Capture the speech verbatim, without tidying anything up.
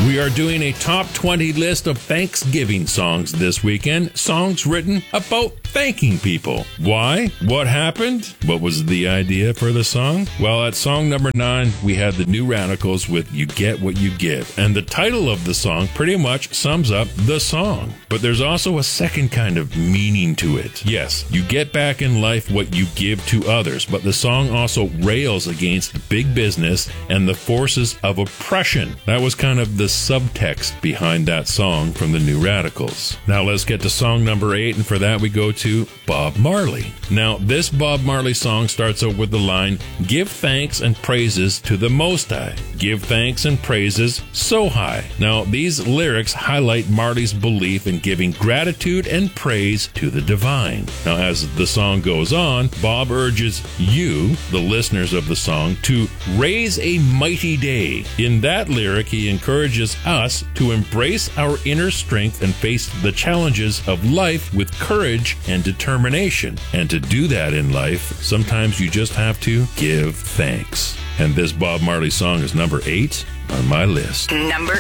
We are doing a top twenty list of Thanksgiving songs this weekend. Songs written about thanking people. Why? What happened? What was the idea for the song? Well, at song number nine, we had the New Radicals with You Get What You Give. And the title of the song pretty much sums up the song. But there's also a second kind of meaning to it. Yes, you get back in life what you give to others, but the song also rails against big business and the forces of oppression. That was kind of the subtext behind that song from the New Radicals. Now let's get to song number eight, and for that we go to Bob Marley. Now this Bob Marley song starts out with the line, "Give thanks and praises to the Most High. Give thanks and praises so high." Now these lyrics highlight Marley's belief in giving gratitude and praise to the divine. Now as the song goes on, Bob urges you, the listeners of the song, to raise a mighty day. In that lyric, he encourages us to embrace our inner strength and face the challenges of life with courage and determination. And to do that in life, sometimes you just have to give thanks. And this Bob Marley song is number eight on my list. Number